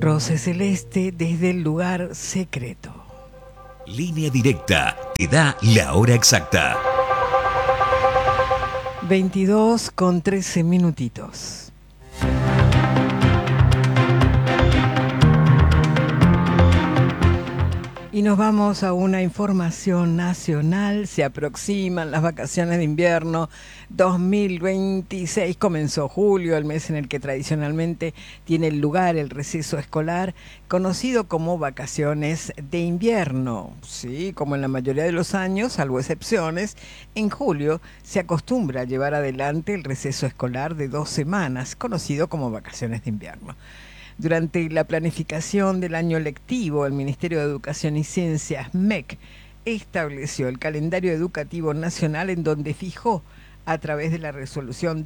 Rose Celeste desde el lugar secreto. Línea Directa te da la hora exacta. 22:13 minutitos. Y nos vamos a una información nacional. Se aproximan las vacaciones de invierno 2026. Comenzó julio, el mes en el que tradicionalmente tiene lugar el receso escolar, conocido como vacaciones de invierno. Sí, como en la mayoría de los años, salvo excepciones, en julio se acostumbra a llevar adelante el receso escolar de 2 semanas, conocido como vacaciones de invierno. Durante la planificación del año lectivo, el Ministerio de Educación y Ciencias, MEC, estableció el calendario educativo nacional en donde fijó, a través de la resolución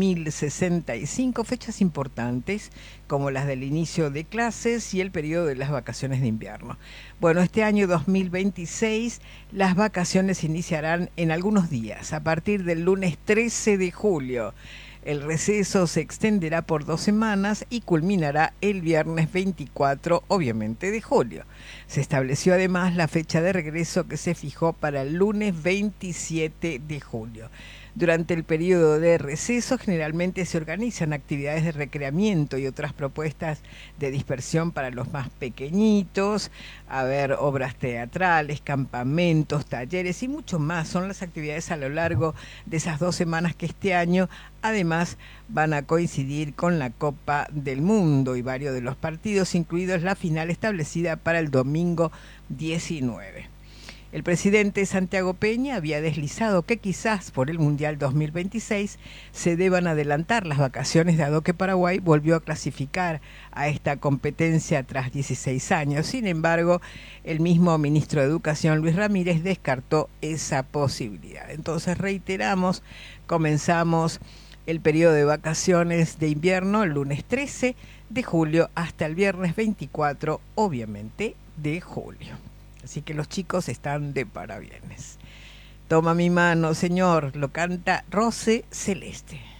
2065, fechas importantes como las del inicio de clases y el periodo de las vacaciones de invierno. Bueno, este año 2026 las vacaciones iniciarán en algunos días, a partir del lunes 13 de julio. El receso se extenderá por 2 semanas y culminará el viernes 24, obviamente, de julio. Se estableció además la fecha de regreso que se fijó para el lunes 27 de julio. Durante el periodo de receso generalmente se organizan actividades de recreamiento y otras propuestas de dispersión para los más pequeñitos, obras teatrales, campamentos, talleres y mucho más. Son las actividades a lo largo de esas 2 semanas que este año además van a coincidir con la Copa del Mundo y varios de los partidos, incluidos la final establecida para el domingo 19. El presidente Santiago Peña había deslizado que quizás por el Mundial 2026 se deban adelantar las vacaciones, dado que Paraguay volvió a clasificar a esta competencia tras 16 años. Sin embargo, el mismo ministro de Educación, Luis Ramírez, descartó esa posibilidad. Entonces, reiteramos, comenzamos el periodo de vacaciones de invierno el lunes 13 de julio hasta el viernes 24, obviamente, de julio. Así que los chicos están de parabienes. Toma mi mano, señor, lo canta Rose Celeste.